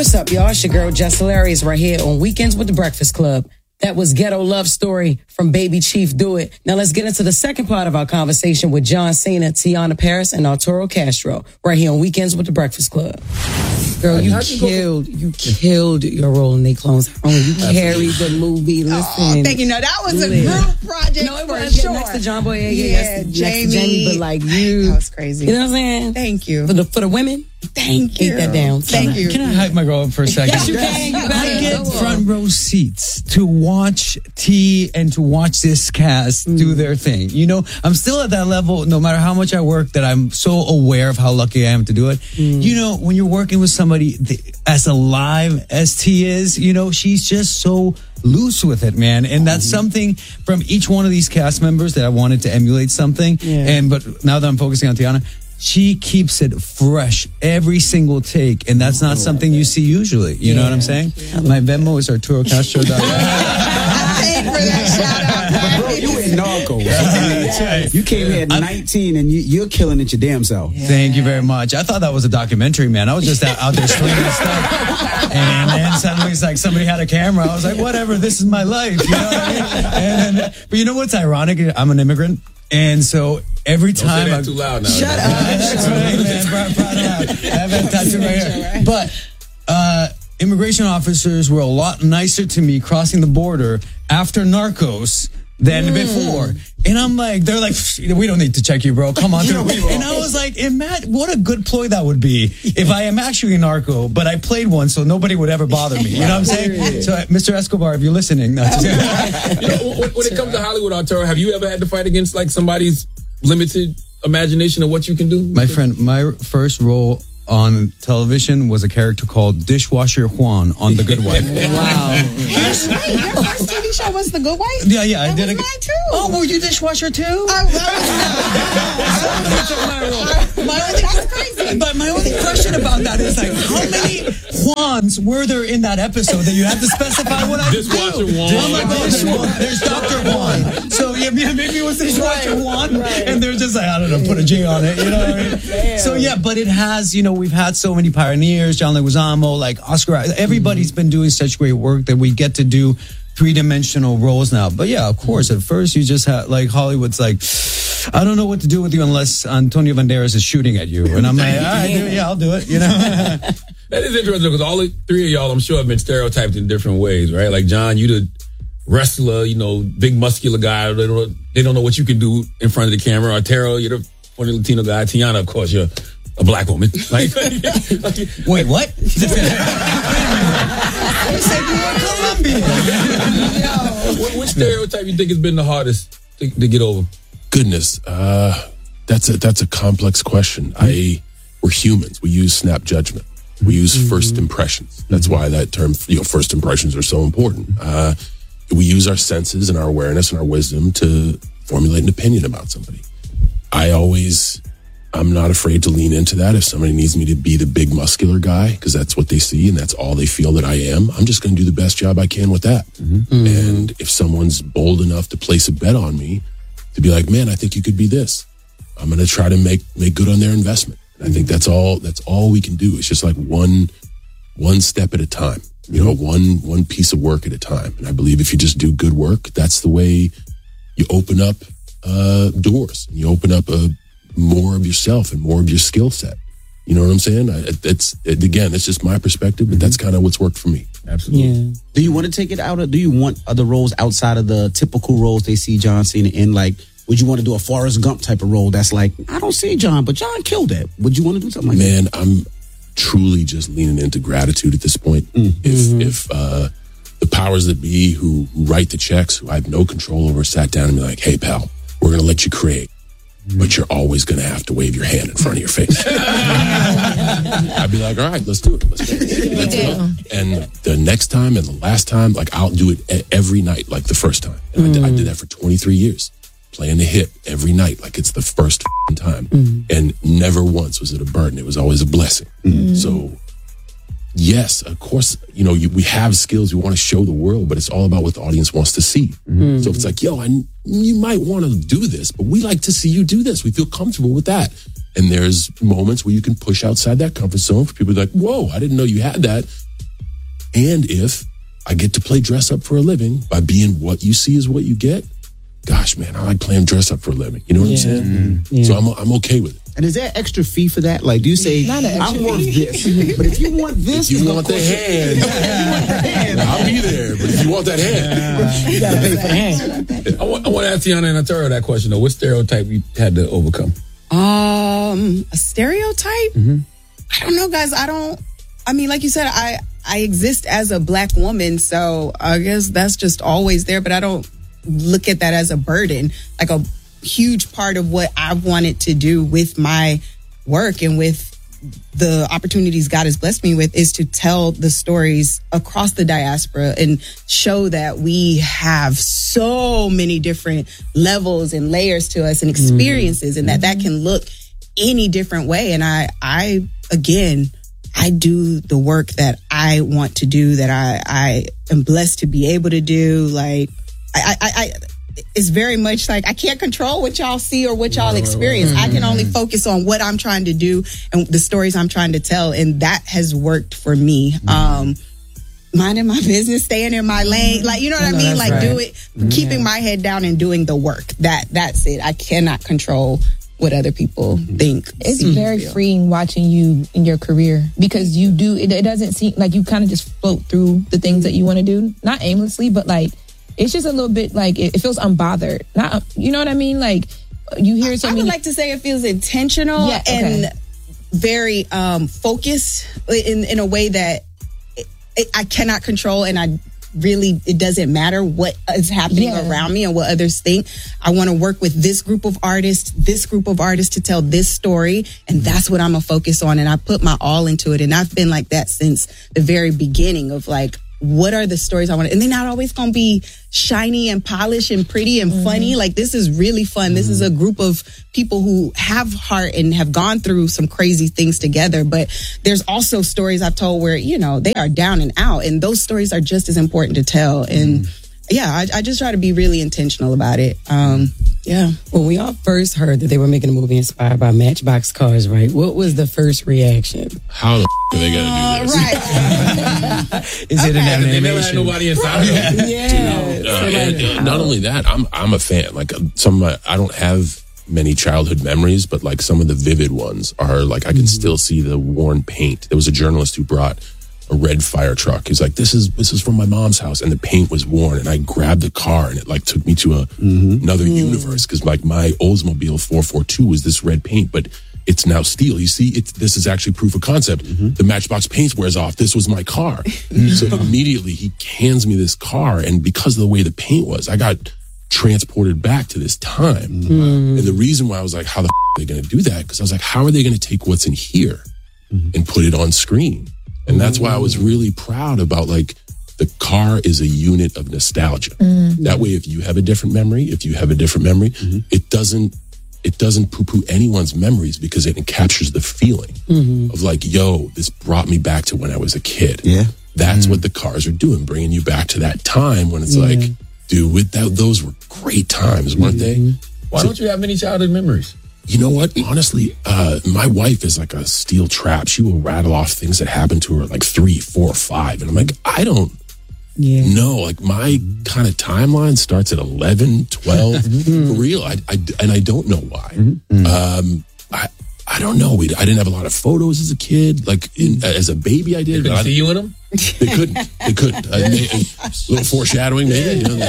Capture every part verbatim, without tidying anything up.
What's up, y'all? It's your girl, Jess Hilarious, right here on Weekends with the Breakfast Club. That was Ghetto Love Story from Baby Chief Do It. Now let's get into the second part of our conversation with John Cena, Tiana Paris, and Arturo Castro, right here on Weekends with the Breakfast Club. Girl, you killed, you killed your role in They Clones. Oh, you carried the movie. Listen. Oh, thank you. No, that was a group project no, it for was sure. Next to John Boy, yeah, yeah, yeah next, Jamie. next to Jamie, but like you. That was crazy. You know what I'm saying? Thank you. For the, for the women? Thank you. Take that down. Thank you. Can I hype my girl up for a second? Yes, you can. You I get front row seats to watch T and to watch this cast mm. do their thing. You know, I'm still at that level, no matter how much I work, that I'm so aware of how lucky I am to do it. Mm. You know, when you're working with somebody as alive as T is, you know, she's just so loose with it, man. And that's mm-hmm. something from each one of these cast members that I wanted to emulate something. Yeah. And but now that I'm focusing on Tiana, she keeps it fresh every single take, and that's not something you see usually. You yeah. know what I'm saying? Yeah. My Venmo is Arturo Castro. I paid for that shout out. Bro, you in Narcos. Yes. You came here at nineteen, and you, you're killing it your damn self. Yeah. Thank you very much. I thought that was a documentary, man. I was just out, out there swinging stuff, and then suddenly it's like somebody had a camera. I was like, whatever, this is my life. You know what I mean? And then, but you know what's ironic? I'm an immigrant. And so every time Don't say that too loud now. Shut up. That's right, man. Proud, proud of that. I have that tattoo right here. But uh, immigration officers were a lot nicer to me crossing the border after Narcos than mm. before. And I'm like, they're like, we don't need to check you, bro. Come on through. And I was like, imagine what a good ploy that would be if I am actually a narco, but I played one so nobody would ever bother me. You know what I'm saying? So, Mister Escobar, if you're listening. No, you know, when, when it comes to Hollywood, Arturo, have you ever had to fight against like somebody's limited imagination of what you can do? My friend, my first role on television was a character called Dishwasher Juan on The Good Wife. Wow. That's right. Your first T V show was The Good Wife? Yeah, yeah. That I did was a, mine too. Oh, were you dishwasher too? I, I was not. My only, that's crazy. But my only question about that is like, how many Juans were there in that episode that you had to specify what I Dishwasher do? Juan. I'm like, oh, this one. There's Doctor Juan. So yeah, maybe it was Dishwasher right, Juan, right. And they're just like, I don't know, put a J on it. You know what I mean? Damn. So yeah, but it has, you know, we've had so many pioneers, John Leguizamo, like Oscar. Everybody's mm-hmm. been doing such great work that we get to do three-dimensional roles now. But yeah, of course, at first you just had, like, Hollywood's like, I don't know what to do with you unless Antonio Banderas is shooting at you. And I'm like, all right, dude, yeah, I'll do it, you know? That is interesting because all the three of y'all, I'm sure, have been stereotyped in different ways, right? Like, John, you the wrestler, you know, big muscular guy. They don't, they don't know what you can do in front of the camera. Arturo, you're the funny Latino guy. Tiana, of course, you're a black woman. Like, wait, what? You said you were Colombian. What, what stereotype you think has been the hardest to, to get over? Goodness, uh, that's a that's a complex question. Mm-hmm. I we're humans. We use snap judgment. We use mm-hmm. first impressions. That's mm-hmm. why that term, you know, first impressions are so important. Uh, we use our senses and our awareness and our wisdom to formulate an opinion about somebody. I always. I'm not afraid to lean into that. If somebody needs me to be the big muscular guy, because that's what they see and that's all they feel that I am, I'm just going to do the best job I can with that. Mm-hmm. And if someone's bold enough to place a bet on me, to be like, man, I think you could be this, I'm going to try to make make good on their investment. And I think that's all that's all we can do. It's just like one one step at a time, you know, one one piece of work at a time. And I believe if you just do good work, that's the way you open up uh, doors and you open up a more of yourself and more of your skill set. You know what I'm saying? I, it's it, again, it's just my perspective, but that's kind of what's worked for me. Absolutely. Yeah. Do you want to take it out of, do you want other roles outside of the typical roles they see John Cena in? Like, would you want to do a Forrest Gump type of role that's like, I don't see John, but John killed it. Would you want to do something like Man, that? Man, I'm truly just leaning into gratitude at this point. Mm-hmm. If, if uh, the powers that be who, who write the checks, who I have no control over, sat down and be like, hey, pal, we're going to let you create. But you're always going to have to wave your hand in front of your face. I'd be like, all right, let's do it. Let's do it. Let's go. And the next time and the last time, like, I'll do it every night, like the first time. And mm. I, did, I did that for twenty-three years, playing the hit every night, like it's the first time. Mm. And never once was it a burden. It was always a blessing. Mm. So, yes, of course, you know, you, we have skills we want to show the world, but it's all about what the audience wants to see. Mm. So if it's like, yo, I, you might want to do this, but we like to see you do this. We feel comfortable with that. And there's moments where you can push outside that comfort zone for people to be like, whoa, I didn't know you had that. And if I get to play dress up for a living by being what you see is what you get, gosh, man, I like playing dress up for a living. You know what Yeah. I'm saying? Mm-hmm. Yeah. So I'm I'm okay with it. And is there extra fee for that? Like, do you say, Not an I'm extra worth fee. this, but if you want this, If it's you gonna want the cost you- hand, If you want the hand, I'll be there. But if you want that hand, You gotta pay for the hand. I want, I want to ask Tiana and Arturo that question though. What stereotype you had to overcome? Um, a stereotype? Mm-hmm. I don't know, guys. I don't. I mean, like you said, I I exist as a black woman, so I guess that's just always there. But I don't look at that as a burden. Like a huge part of what I wanted to do with my work and with the opportunities God has blessed me with is to tell the stories across the diaspora and show that we have so many different levels and layers to us and experiences, and that that can look any different way. And I, I, again, I do the work that I want to do, that I, I am blessed to be able to do. Like, I, I, I it's very much like I can't control what y'all see or what y'all experience. I can only focus on what I'm trying to do and the stories I'm trying to tell. And that has worked for me. Um, minding my business, staying in my lane. Like, you know what I, know, mean? that's Like right. do it, keeping my head down and doing the work. That, that's it. I cannot control what other people think. It's see, very feel. freeing watching you in your career because you do, it, it doesn't seem like you kind of just float through the things that you want to do, not aimlessly, but like, it's just a little bit like, it, it feels unbothered. Not, you know what I mean? Like, you hear I something. would like to say it feels intentional Yeah, okay. and very um, focused in, in a way that it, it, I cannot control, and I really, it doesn't matter what is happening Yeah. around me and what others think. I want to work with this group of artists, this group of artists to tell this story, and that's what I'm going to focus on. And I put my all into it, and I've been like that since the very beginning of like, what are the stories I want to, and they're not always going to be shiny and polished and pretty and Mm-hmm. funny. Like, this is really fun. Mm-hmm. This is a group of people who have heart and have gone through some crazy things together. But there's also stories I've told where, you know, they are down and out, and those stories are just as important to tell. And Mm-hmm. yeah, I, I just try to be really intentional about it. Um, yeah. When we all first heard that they were making a movie inspired by Matchbox cars, right? What was the first reaction? how the f- are they gonna do this? Right. Is it an They never had animation? nobody inside of them. Yeah. Uh, and, uh, not only that, I'm I'm a fan. Like uh, some of my, I don't have many childhood memories, but like some of the vivid ones are like I can still see the worn paint. There was a journalist who brought a red fire truck. He's like, "This is this is from my mom's house," and the paint was worn. And I grabbed the car, and it like took me to a another universe because like my Oldsmobile four forty-two was this red paint, but it's now steel. You see, it's this is actually proof of concept. The Matchbox paint wears off. This was my car. So immediately he hands me this car, and because of the way the paint was, I got transported back to this time. And the reason why I was like, how the f- are they going to do that? Because I was like, how are they going to take what's in here and put it on screen? And that's why I was really proud about like the car is a unit of nostalgia. That way, if you have a different memory, if you have a different memory, it doesn't it doesn't poo-poo anyone's memories because it captures the feeling of like, yo, this brought me back to when I was a kid. Yeah. That's what the cars are doing, bringing you back to that time when it's like, dude, with that, those were great times, weren't they? Why don't you have many childhood memories? You know what? Honestly, uh, my wife is like a steel trap. She will rattle off things that happened to her at like three, four, five. And I'm like, I don't Yeah. know. Like my kind of timeline starts at eleven, twelve. For real. I, I, and I don't know why. Um, I, I don't know. We, I didn't have a lot of photos as a kid. Like in, as a baby, I did. Did but you I, see you in them? They couldn't. They couldn't. I may, a little foreshadowing, maybe. You know,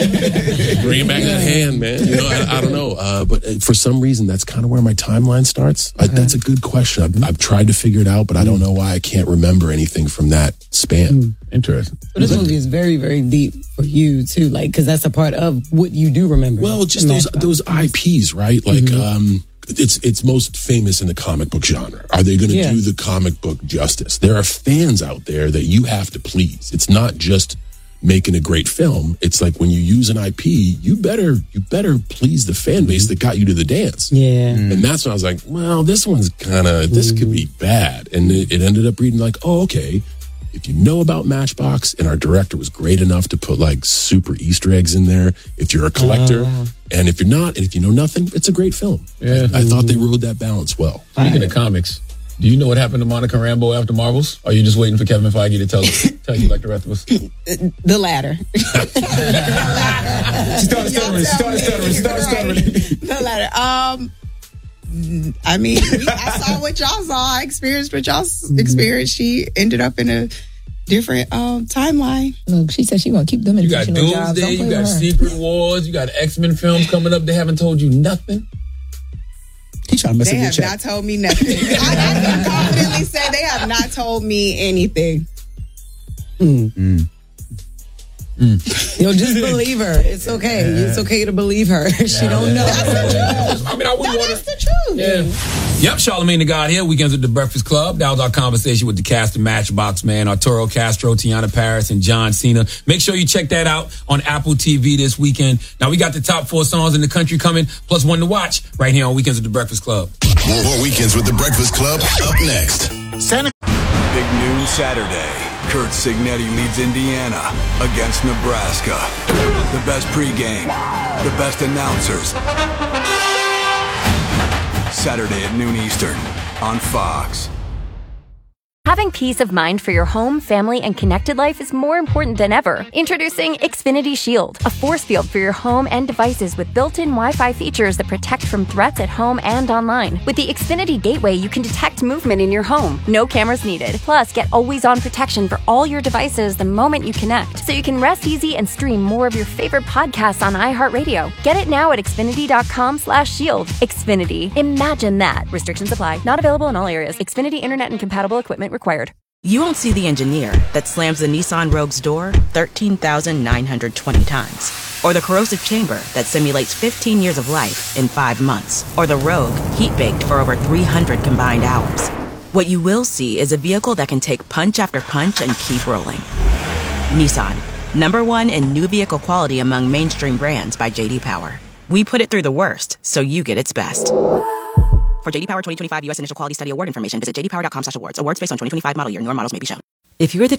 bringing back that hand, man. You know, I, I don't know. Uh, but uh, for some reason, that's kind of where my timeline starts. I, that's a good question. I've, I've tried to figure it out, but I don't know why I can't remember anything from that span. Interesting. But this movie is very, very deep for you too, like because that's a part of what you do remember. Well, just those those I Ps, right? Like, um, it's it's most famous in the comic book genre. Are they going to Yeah. do the comic book justice? There are fans out there that you have to please. It's not just making a great film. It's like when you use an I P, you better you better please the fan base that got you to the dance. Yeah. And that's when I was like, well, this one's kind of, this could be bad. And it, it ended up reading like, oh, okay. If you know about Matchbox, and our director was great enough to put like super Easter eggs in there, if you're a collector, and if you're not, and if you know nothing, it's a great film. Yeah. I thought they rode that balance well. Speaking of comics, Do you know what happened to Monica Rambeau after Marbles? Or are you just waiting for Kevin Feige to tell tell you like the rest of us? The latter. She started stuttering. She started stuttering. She started stuttering. The latter. Um, I mean, we, I saw what y'all saw. I experienced what y'all experienced. She ended up in a different um, timeline. Look, she said she gonna keep them in You got fictional jobs. Doomsday, Don't play you got with her. Secret Wars, you got X-Men films coming up. They haven't told you nothing. He trying to mess They up your have check. not told me nothing. I, I can confidently say they have not told me anything. Yo, just believe her. It's okay. It's okay to believe her. She don't know. I mean, I wouldn't No, want that's to. the truth. Yeah. Yep, Charlamagne the God here. Weekends at the Breakfast Club. That was our conversation with the cast of Matchbox, man. Arturo Castro, Tiana Paris, and John Cena. Make sure you check that out on Apple T V this weekend. Now, we got the top four songs in the country coming, plus one to watch right here on Weekends at the Breakfast Club. More, more Weekends with the Breakfast Club up next. Big noon Saturday. Kurt Signetti leads Indiana against Nebraska. The best pregame, the best announcers. Saturday at noon Eastern on Fox. Having peace of mind for your home, family, and connected life is more important than ever. Introducing Xfinity Shield, a force field for your home and devices with built-in Wi-Fi features that protect from threats at home and online. With the Xfinity Gateway, you can detect movement in your home. No cameras needed. Plus, get always-on protection for all your devices the moment you connect, so you can rest easy and stream more of your favorite podcasts on iHeartRadio. Get it now at Xfinity.com slash shield. Xfinity. Imagine that. Restrictions apply. Not available in all areas. Xfinity Internet and compatible equipment required. You won't see the engineer that slams the Nissan Rogue's door thirteen thousand nine hundred twenty times. Or the corrosive chamber that simulates fifteen years of life in five months. Or the Rogue heat-baked for over three hundred combined hours. What you will see is a vehicle that can take punch after punch and keep rolling. Nissan, number one in new vehicle quality among mainstream brands by J D Power. We put it through the worst, so you get its best. For J D Power twenty twenty-five U S Initial Quality Study Award information, visit j d power dot com slash awards. Awards based on twenty twenty-five model year. Newer models may be shown. If you're the